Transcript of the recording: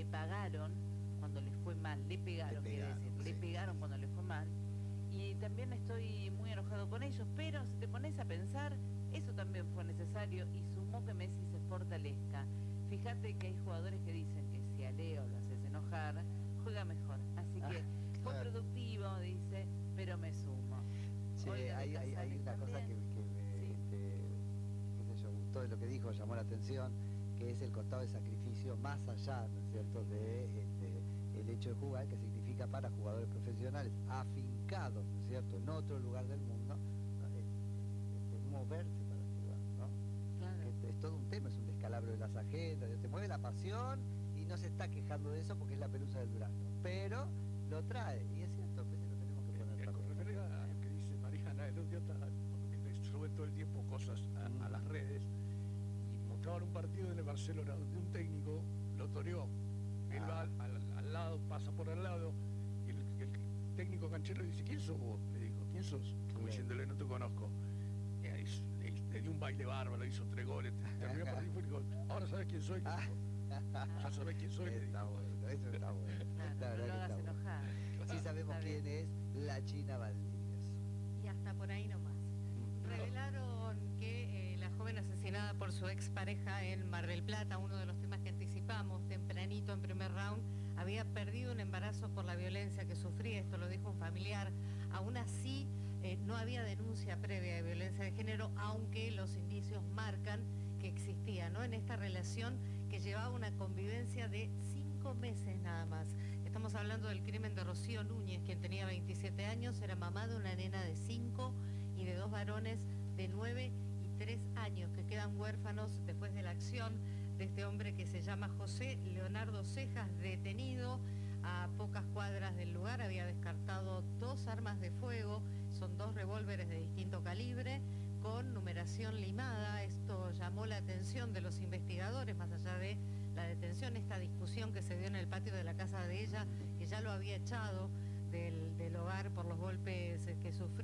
pagaron cuando les fue mal, le pegaron, quiere decir, sí. le pegaron cuando les fue mal. Y también estoy muy enojado con ellos, pero si te pones a pensar, eso también fue necesario y sumó que Messi se fortalezca. Fíjate que hay jugadores que dicen que si a Leo lo haces enojar, juega mejor. Así que fue claro. productivo, dice, pero me sumo. Sí, Olga de hay Casares una cosa también. que me, Sí. qué sé yo, gustó de lo que dijo, llamó la atención, que es el costado de sacrificio más allá, ¿no es cierto?, de el hecho de jugar, que significa para jugadores profesionales afincados, ¿no es cierto?, en otro lugar del mundo, ¿no? Moverse para jugar, ¿no? Claro. Es todo un tema, es un descalabro de las agendas, te mueve la pasión y no se está quejando de eso porque es la pelusa del durazno, pero lo trae, y es cierto, pues lo tenemos que poner Con también. referencia a lo que dice Mariana, el otro día me sube todo el tiempo cosas a las redes y mostraban un partido en el Barcelona donde un técnico lo toreó. Él va al lado, pasa por al lado y el técnico canchero le dice: ¿quién sos vos? Le dijo: ¿quién sos? Como diciéndole: no te conozco. Y ahí le dio un baile bárbaro, hizo 3 goles, terminó el partido y dijo: ahora sabes quién soy. Ya sabés quién soy. Está bueno, eso está bueno. Claro, La no verdad lo que hagas está bueno. enojar. Sí sabemos Está quién bien. es la China Valdivieso. Y hasta por ahí nomás. Revelaron que la joven asesinada por su expareja en Mar del Plata, uno de los temas que anticipamos tempranito en primer round, había perdido un embarazo por la violencia que sufría, esto lo dijo un familiar. Aún así, no había denuncia previa de violencia de género, aunque los indicios marcan que existía, ¿no?, en esta relación que llevaba una convivencia de 5 meses nada más. Estamos hablando del crimen de Rocío Núñez, quien tenía 27 años, era mamá de una nena de 5 y de 2 varones de 9 y 3 años que quedan huérfanos después de la acción de este hombre que se llama José Leonardo Cejas, detenido a pocas cuadras del lugar. Había descartado 2 armas de fuego, son 2 revólveres de distinto calibre con numeración limada. Esto llamó la atención de los investigadores, más allá de la detención, esta discusión que se dio en el patio de la casa de ella, que ya lo había echado del hogar por los golpes que sufrió.